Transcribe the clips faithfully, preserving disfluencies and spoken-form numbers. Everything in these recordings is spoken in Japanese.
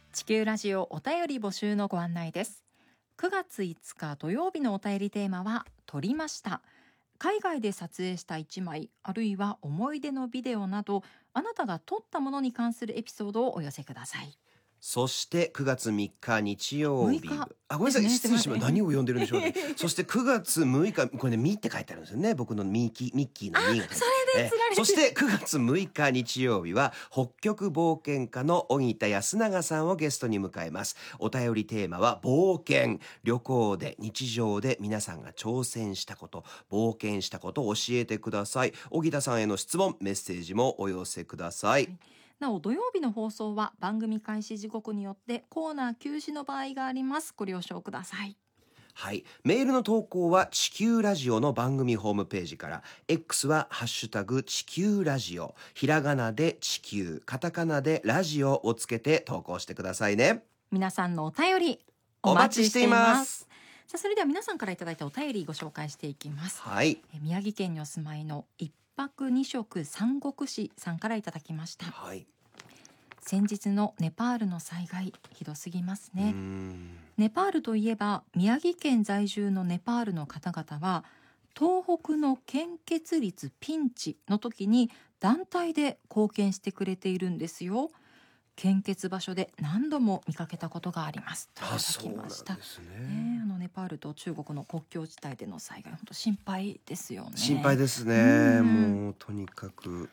地球ラジオお便り募集のご案内です。くがついつか土曜日のお便りテーマは撮りました。海外で撮影したいちまい、あるいは思い出のビデオなど、あなたが撮ったものに関するエピソードをお寄せください。 そしてくがつみっか日曜日、 むいかあ、ごめんなさい、 ですね失礼しました。何を読んでるんでしょうね。 すいませんそしてくがつむいか、これね、ミって書いてあるんですよね。僕のミッキー、ミッキーのミが。 それで釣られてそしてくがつむいか日曜日は北極冒険家の荻田康永さんをゲストに迎えます。お便りテーマは冒険、旅行で日常で皆さんが挑戦したこと、冒険したことを教えてください。荻田さんへの質問、メッセージもお寄せください。 はい、なお土曜日の放送は番組開始時刻によってコーナー休止の場合があります。ご了承ください。 はい、メールの投稿は地球ラジオの番組ホームページから、 X はハッシュタグ地球ラジオ、ひらがなで地球、カタカナでラジオをつけて投稿してくださいね。 皆さんのお便りお待ちしています。 さあ、それでは皆さんからいただいたお便りご紹介していきます。 はい、 え宮城県にお住まいの一泊二食三国志さんからいただきました。 はい、 先日のネパールの災害、ひどすぎますうーね。 んネパールといえば宮城県在住のネパールの方々は東北の献血率ピンチの時に団体で貢献してくれているんですよ。献血場所で何度も見かけたことがありますといただあ、そうなんできました。 すね。 ね、あのネパールと中国の国境地帯での災害、本当心配ですよね。 心配ですね。 うんもうとにかく、うん、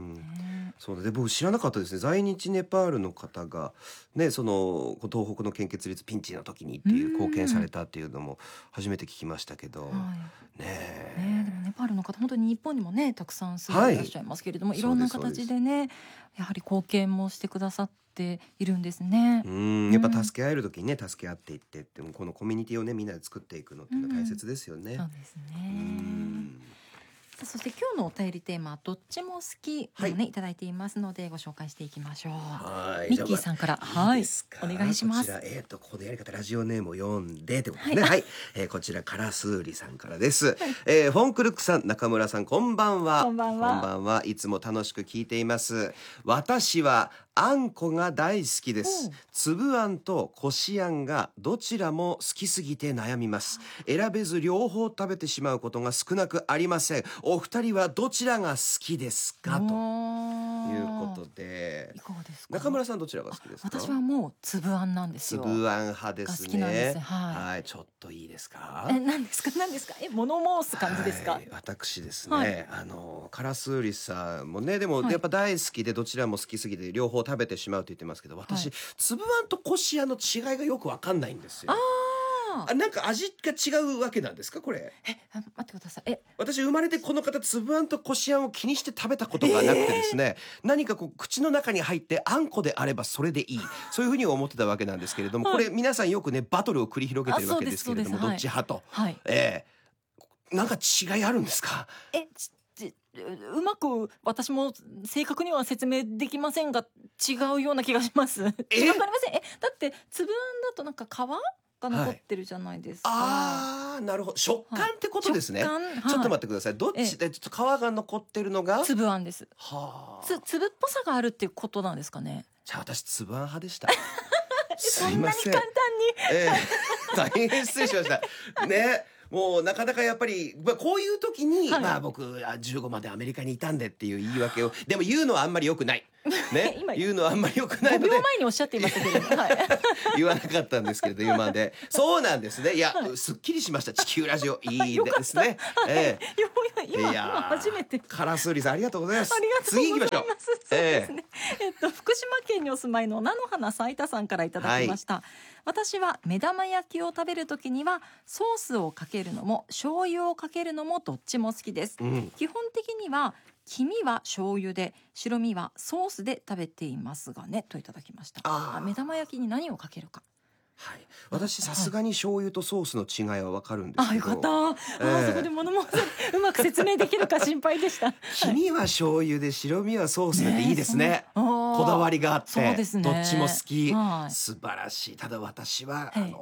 ね、 そうだね、僕知らなかったですね。在日ネパールの方がね、その東北の献血率ピンチの時にっていう貢献されたっていうのも初めて聞きましたけど、 はいねえね、でもネパールの方本当に日本にもねたくさん住んでいらっしゃいますけれども、 はいいろんなそうです形でねやはり貢献もしてくださっているんですね。 うんやっぱ助け合える時にね、助け合っていってってこのコミュニティをねみんなで作っていくのっていうのは大切ですよね。 そうですうね。 んさあ、そして今日のお便りテーマどっちも好きをね、 はいいただいていますのでご紹介していきましょう。 はいミッキーさんからじゃあはいいいですか、 お願いします。 こちら、えー、とここでやり方ラジオネームを読んでってことですね。はい、えーこちらカラスウリさんからです。えーフォンクルックさん、中村さん、こんばんは。 こんばんはこんばんはいつも楽しく聞いています。私はあんこが大好きでおすう。 粒あんとこしあんがどちらも好きすぎて悩みます。選べず両方食べてしまうことが少なくありません。お二人はどちらが好きですか、ということで、 いかがですか。 中村さんどちらが好きですか。 私はもう粒あんなんですよ。 粒あん派ですね。 が好きなんです。はいはい、ちょっといいですか。 え、何ですか何ですか。え、物申す感じですか。 はい、私ですね、 はいあのカラスウリさんもね、でもはいやっぱ大好きでどちらも好きすぎて両方食べてしまうと言ってますけど、私、 はい粒あんとこしあんの違いがよくわかんないんですよ。 ああ、なんか味が違うわけなんですか、これ。 え、あ待ってください。え、 私生まれてこの方粒あんとこしあんを気にして食べたことがなくてですね、何かこう口の中に入ってあんこであればそれでいい、そういうふうに思ってたわけなんですけれども、 はいこれ皆さんよくねバトルを繰り広げてるわけですけれども、 あそうですそうですどっち派と、 はい。 ええなんか違いあるんですか。 え、ちちうまく私も正確には説明できませんが違うような気がします。違うかありません。え、だって粒あんだとなんか皮が残ってるじゃないですか。 ああ、なるほど、食感ってことですね。 食感、はい、 ちょっと待ってください。どっちでちょっと皮が残ってるのが。 粒あんです。 はあ。 つ粒っぽさがあるっていうことなんですかね。 じゃあ私粒あん派でした。すそんなにいません。 簡単に。 ええ大変失礼しました。ね。もうなかなかやっぱり、まあ、こういう時に、 はいまあ僕あじゅうごまでアメリカにいたんでっていう言い訳をでも言うのはあんまり良くない、ね今、 言うのはあんまり良くない 5 ので秒前におっしゃっていましたけれども、はい、 言わなかったんですけれど今までそうなんですね。いや、 はいすっきりしました。地球ラジオいいよかったですね。ええようや今いやー今初めて。 カラスウリさんありがとうございます。 ありがとうござ次行きましょう。 います。そうですね。えっと福島県にお住まいの菜の花咲田さんからいただきました。私は目玉焼きを食べるときにはソースをかけるのも醤油をかけるのもどっちも好きです。 うん基本的には黄身は醤油で白身はソースで食べていますがね、といただきました。 あーあ、目玉焼きに何をかけるか。 はい、私さすがに醤油とソースの違いはわかるんですあ、 けど、 よかった。あ、 ええそこで物申せうまく説明できるか心配でした。 黄身は醤油で白身はソースでっていいですね。ここだわりがあって、 そうですねどっちも好き、 はい素晴らしい。ただ私は、 ええあの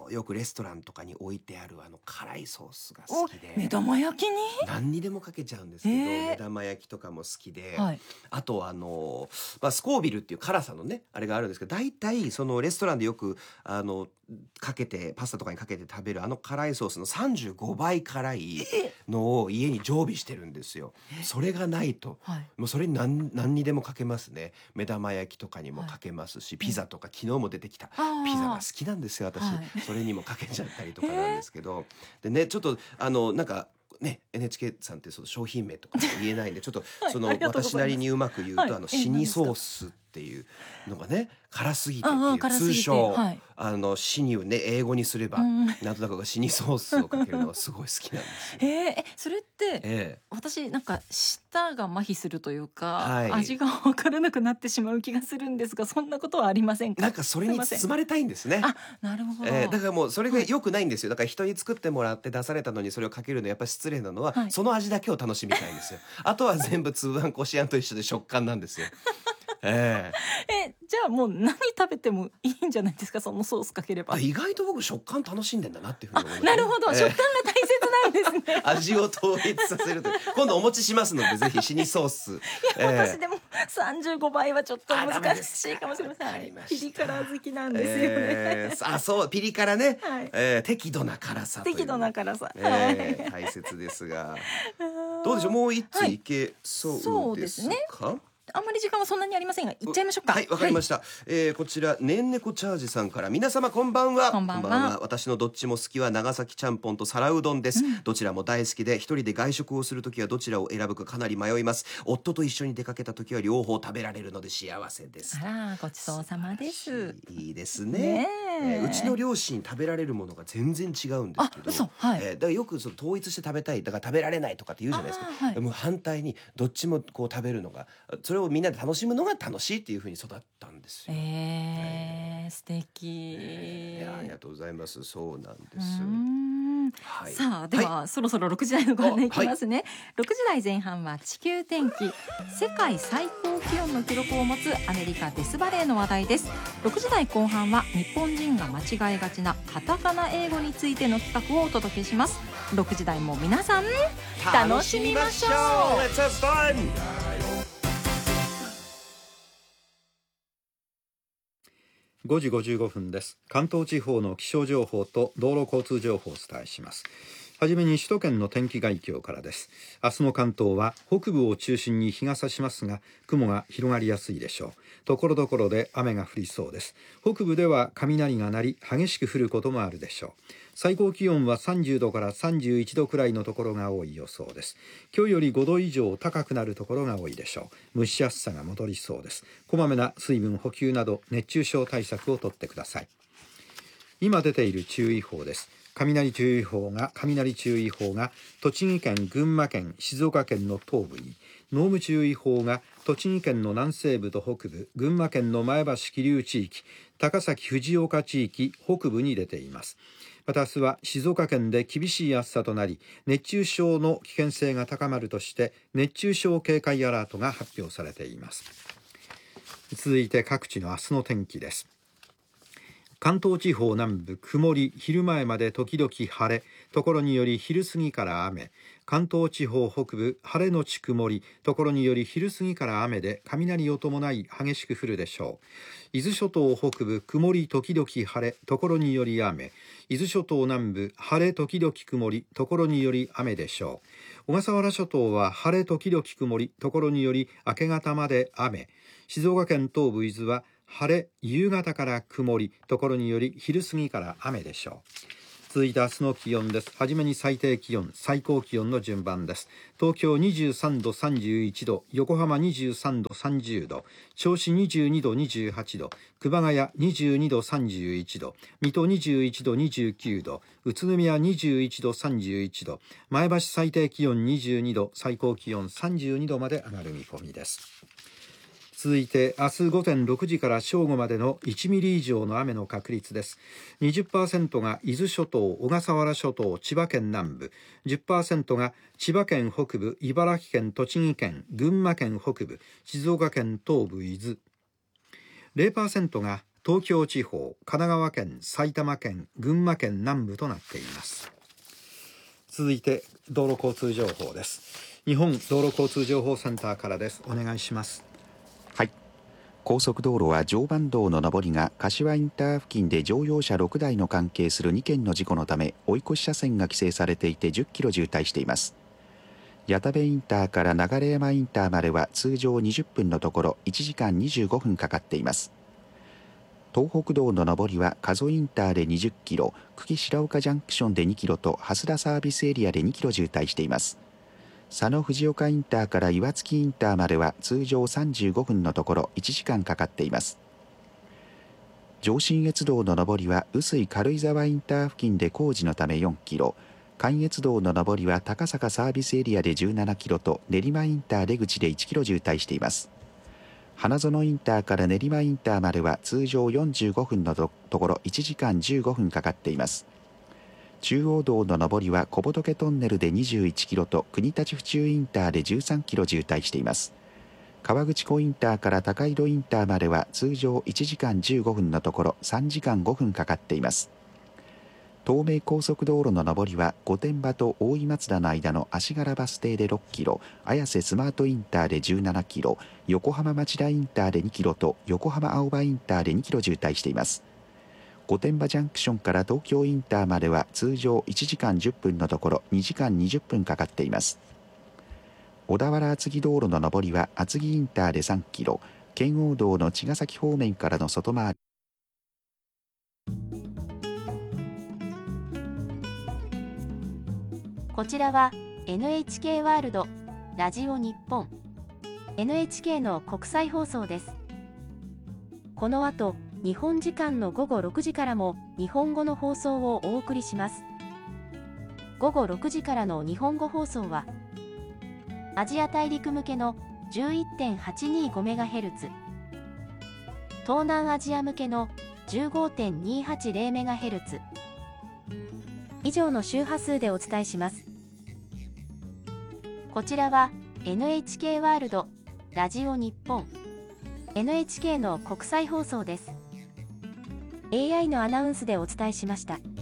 よくレストランとかに置いてあるあの辛いソースが好きで、 目玉焼きに、 何にでもかけちゃうんですけど、 えー目玉焼きとかも好きで、 はい、 あとあの、まあ、スコービルっていう辛さのねあれがあるんですけど、大体そのレストランでよくあのかけてパスタとかにかけて食べるあの辛いソースのさんじゅうごばい辛いのを家に常備してるんですよ。それがないとはい、 もうそれに何、何にでもかけますね。目玉焼きとかにもかけますし、 はい、 ピザとか昨日も出てきたあピザがー好きなんですよ私、 はい、 それにもかけちゃったりとかなんですけど、でねちょっとあのなんかね エヌエイチケー さんってその商品名とか言えないんでちょっとはいそのありがとうございます私なりにうまく言うと、 はいあのえシニ何ですかソースっていうのがね辛すぎてってあいうー辛すぎて通称、 はい、 あのシニをね英語にすれば、 うんなんとなくシニソースをかけるのがすごい好きなんですよ。 えー、えそれってえ私なんか舌が麻痺するというか、 はい味が分からなくなってしまう気がするんですが、そんなことはありませんえ、 か？ なんかそれにすいません包まれたいんですね。 あ、なるほど、 えーだからもうそれが良くないんですよ。だから人に作ってもらって出されたのにそれをかけるのやっぱり失礼なのは、 はいその味だけを楽しみたいんですよ。あとは全部つぶあんこしあんと一緒で食感なんですよ。ええじゃあもう何食べてもいいんじゃないですか、そのソースかければ。 え意外と僕食感楽しんでんだなっていうふうに思いますね。 なるほど、 ええ食感が大切なんですね。 味を統一させるという今度お持ちしますのでぜひシニソース。 いえや、 え私でもさんじゅうごばいはちょっとあダメ難ですしいかもしれません。 わかりましたピリ辛好きなんですよね。 えーあそうピリ辛ね、 はいえー適度な辛さという適度な辛さ。 えー大切ですがどうでしょう、もう一ついけそうですか？ あんまり時間はそんなにありませんが、行っちゃいましょうか。 はいわかりました、えーこちらねんねこチャージさんから、皆様こんばんは。 こんばんは私のどっちも好きは長崎ちゃんぽんと皿うどんです、どちらも大好きで、一人で外食をするときはどちらを選ぶかかなり迷います。夫と一緒に出かけたときは両方食べられるので幸せです。 あら、ごちそうさまです。 いいですね。 ねええーうちの両親食べられるものが全然違うんですあけ、ど、 嘘、はい。 えーだからよくその統一して食べたい、だから食べられないとかって言うじゃないですか。 あーはいもう反対にどっちもこう食べるのが、それをみんなで楽しむのが楽しいっていう風に育ったんですよ。 えー、素敵。 いやありがとうございます。そうなんでうーす。 んはい。 さあでは、そろそろろくじ台のご案内いきますね、ろくじ台前半は地球天気、世界最高気温の記録を持つアメリカデスバレーの話題です。ろくじ台後半は日本人が間違えがちなカタカナ英語についての企画をお届けします。ろくじ台も皆さん楽しみましょう。 Let's have fun! ごじごじゅうごふんです。関東地方の気象情報と道路交通情報をお伝えします。はじめに首都圏の天気概況からです。明日の関東は北部を中心に日が差しますが、雲が広がりやすいでしょう。ところどころで雨が降りそうです。北部では雷が鳴り激しく降ることもあるでしょう。最高気温はさんじゅうどからさんじゅういちどくらいのところが多い予想です。今日よりごど以上高くなるところが多いでしょう。蒸し暑さが戻りそうです。こまめな水分補給など熱中症対策をとってください。今出ている注意報です。雷注意報が雷注意報が栃木県、群馬県、静岡県の東部に、濃霧注意報が栃木県の南西部と北部、群馬県の前橋桐生地域、高崎藤岡地域北部に出ています。また明日は静岡県で厳しい暑さとなり、熱中症の危険性が高まるとして熱中症警戒アラートが発表されています。続いて各地の明日の天気です。関東地方南部曇り、昼前まで時々晴れ、ところにより昼過ぎから雨。関東地方北部晴れのち曇り、ところにより昼過ぎから雨で雷を伴い激しく降るでしょう。伊豆諸島北部曇り時々晴れ、ところにより雨。伊豆諸島南部晴れ時々曇り、ところにより雨でしょう。小笠原諸島は晴れ時々曇り、ところにより明け方まで雨。静岡県東部伊豆は晴れ、夕方から曇り、ところにより昼過ぎから雨でしょう。続いて明日の気温です。はじめに最低気温、最高気温の順番です。東京にじゅうさんどさんじゅういちど、横浜にじゅうさんどさんじゅうど、銚子にじゅうにどにじゅうはちど、熊谷にじゅうにどさんじゅういちど、水戸にじゅういちどにじゅうきゅうど、宇都宮にじゅういちどさんじゅういちど、前橋最低気温にじゅうにど、最高気温さんじゅうにどまで上がる見込みです。続いて明日午前ろくじから正午までのいちミリ以上の雨の確率です。 にじゅっパーセント が伊豆諸島、小笠原諸島、千葉県南部、 じゅっパーセント が千葉県北部、茨城県、栃木県、群馬県北部、静岡県東部伊豆、 ゼロパーセント が東京地方、神奈川県、埼玉県、群馬県南部となっています。続いて道路交通情報です。日本道路交通情報センターからです。お願いします。 はい、高速道路は常磐道の上りが柏インター付近で乗用車ろくだいの関係するにけんの事故のため追い越し車線が規制されていてじゅっキロ渋滞しています。谷田部インターから流山インターまでは通常にじゅっぷんのところいちじかんにじゅうごふんかかっています。東北道の上りは加須インターでにじゅっキロ、久喜白岡ジャンクションでにキロと蓮田サービスエリアでにキロ渋滞しています。佐野藤岡インターから岩槻インターまでは通常さんじゅうごふんのところいちじかんかかっています。上信越道の上りは碓水軽井沢インター付近で工事のためよんキロ、関越道の上りは高坂サービスエリアでじゅうななキロと練馬インター出口でいちキロ渋滞しています。花園インターから練馬インターまでは通常よんじゅうごふんのところいちじかんじゅうごふんかかっています。中央道の上りは小仏トンネルでにじゅういちキロと国立府中インターでじゅうさんキロ渋滞しています。川口湖インターから高井戸インターまでは通常いちじかんじゅうごふんのところさんじかんごふんかかっています。東名高速道路の上りは御殿場と大井松田の間の足柄バス停でろっキロ、綾瀬スマートインターでじゅうななキロ、横浜町田インターでにキロと横浜青葉インターでにキロ渋滞しています。御殿場ジャンクションから東京インターまでは通常いちじかんじゅっぷんのところにじかんにじゅっぷんかかっています。小田原厚木道路の上りは厚木インターでさんキロ、圏央道の茅ヶ崎方面からの外回り。 こちらは エヌエイチケー ワールドラジオ日本 エヌエイチケー の国際放送です。この後日本時間のごごろくじからも日本語の放送をお送りします。ごごろくじからの日本語放送はアジア大陸向けの じゅういってんはちにーごメガヘルツ、東南アジア向けの じゅうごてんにーはちゼロメガヘルツ、以上の周波数でお伝えします。こちらは エヌエイチケー ワールドラジオ日本 エヌエイチケー の国際放送です。エーアイ のアナウンスでお伝えしました。